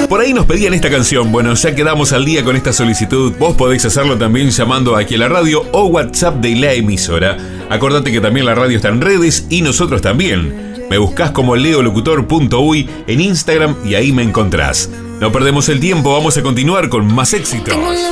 Por ahí nos pedían esta canción. Bueno, ya quedamos al día con esta solicitud. Vos podéis hacerlo también llamando aquí a la radio o WhatsApp de la emisora. Acordate que también la radio está en redes y nosotros también. Me buscás como leolocutor.uy en Instagram y ahí me encontrás. No perdemos el tiempo, vamos a continuar con más éxitos.